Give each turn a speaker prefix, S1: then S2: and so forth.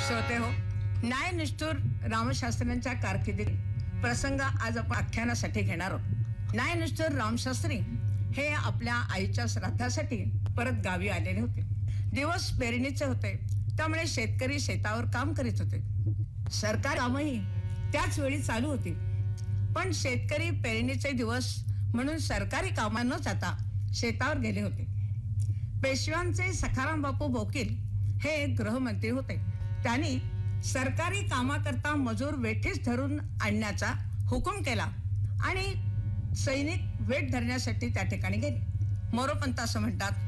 S1: श्रोते हो, न्यायनिष्ठुर रामशास्त्रींच्या कारकिर्दीत प्रसंग आज आपण आख्यानासाठी घेणार आहोत. न्यायनिष्ठुर रामशास्त्री हे आपल्या आईच्या श्राद्धासाठी परत गावी आलेले होते. दिवस पेरणीचे होते, त्यामुळे शेतकरी शेतावर काम करीत होते. सरकारी कामही त्याच वेळी चालू होती. पण शेतकरी पेरणीचे दिवस म्हणून सरकारी कामा न जाता शेतावर गेले होते. पेशव्यांचे सखाराम बापू बोकील हे गृहमंत्री होते. त्यांनी सरकारी कामाकरता मजूर वेठीस धरून आणण्याचा हुकूम केला आणि सैनिक वेठ धरण्यासाठी त्या ठिकाणी गेले. मोरोपंत असं म्हणतात,